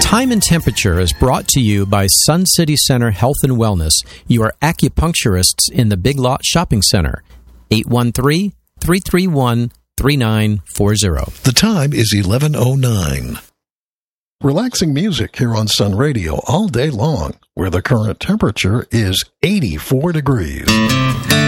Time and Temperature is brought to you by Sun City Center Health and Wellness, your acupuncturists in the Big Lot Shopping Center. 813-331-3940. The time is 11:09. Relaxing music here on Sun Radio all day long, where the current temperature is 84 degrees.